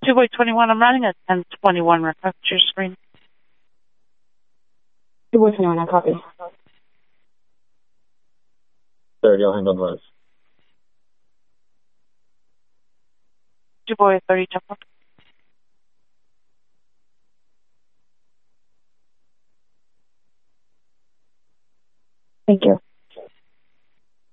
2 boy 21, I'm running a 1021 request to your screen. 2 boy 21, I copy. 30, I'll handle those. 2 boy 30, tempo. Thank you.